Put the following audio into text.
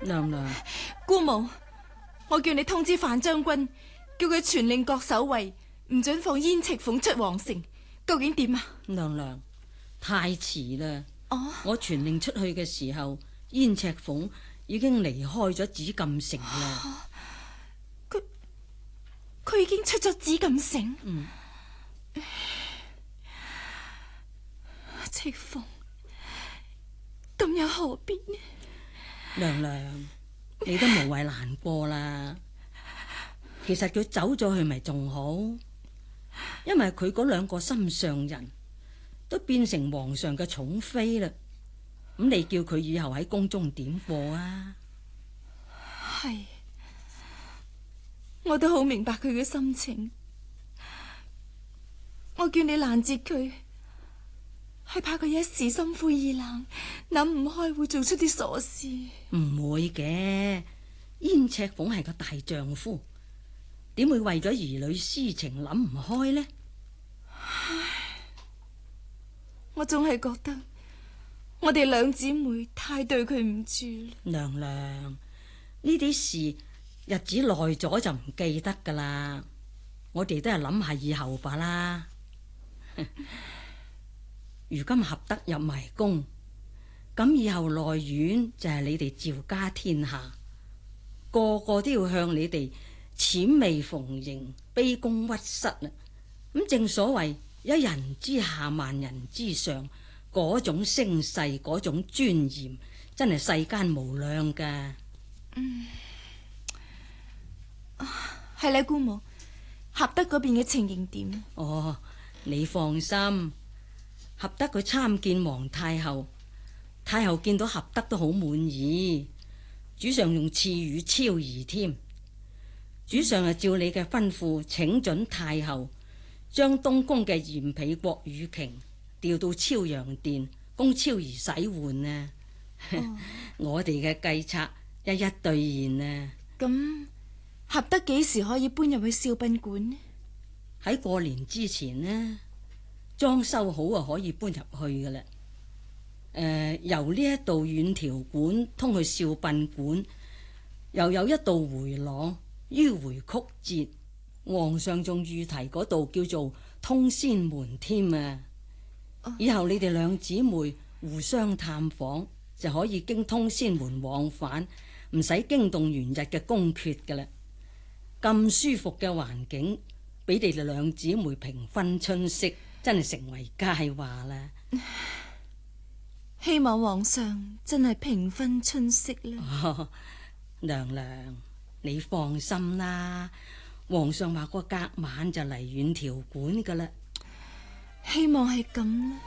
娘娘， 姑母，我叫你通知范將軍，叫佢傳令各守衛，唔准放燕赤鳳出皇城。究竟點啊？ 娘娘，太遲啦。 哦， 我傳令出去嘅時候，燕赤鳳已經離開咗紫禁城啦。 佢已經出咗紫禁城。赤鳳，咁又何必呢？ 娘娘，你都無謂難過啦。其實佢走咗去咪仲好，因為佢嗰兩個心上人都變成皇上嘅寵妃啦。咁你叫佢以後喺宮中點過啊？ 係，我都好明白佢嘅心情。我叫你攔截佢，係怕佢一時心灰意冷，諗唔開會做出啲傻事。 唔會嘅，燕赤鳳係個大丈夫，點會為咗兒女私情諗唔開呢？ 我總係覺得我哋兩姊妹太對佢唔住。 娘娘，呢啲事日子耐咗就唔記得噶啦，我哋都係諗下以後吧啦。如今合德入埋宮，咁以後內院就係你哋趙家天下，個個都要向你哋諂媚逢迎、卑躬屈膝啦。咁正所謂一人之下萬人之上，嗰種聲勢、嗰種尊嚴，真係世間無兩噶。 係咧，姑母，合德嗰邊嘅情形點？ 哦，你放心，合德佢參見皇太后，太后見到合德都好滿意，主上用賜予超兒添。主上係照你嘅吩咐，請准太后將東宮嘅鹽被郭雨瓊調到超陽殿供超兒洗換啊！我哋嘅計策一一兌現啊！ 咁合德幾時可以搬入去少賓館呢？ 喺過年之前呢，裝修好啊，可以搬入去噶啦。由呢一道遠條館通去少賓館，又有一道回廊迂回曲折，皇上仲御題嗰度叫做通仙門添啊！以後你哋兩姊妹互相探訪，就可以經通仙門往返，唔使驚動元日嘅宮闕噶啦。咁舒服嘅環境，俾你哋兩姊妹平分春色，真係成為佳話啦！ 希望皇上真係平分春色啦。 娘娘，你放心啦，皇上話過隔晚就嚟遠條館噶啦。 希望係咁啦。